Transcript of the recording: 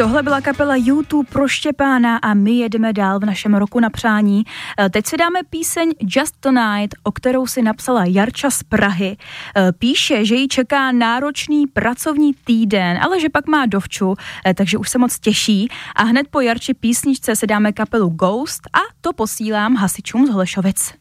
Tohle byla kapela U2 pro Štěpána a my jedeme dál v našem roku na přání. Teď si dáme píseň Just Tonight, o kterou si napsala Jarča z Prahy. Píše, že ji čeká náročný pracovní týden, ale že pak má dovču, takže už se moc těší. A hned po Jarči písničce si dáme kapelu Ghost a to posílám hasičům z Holešovic.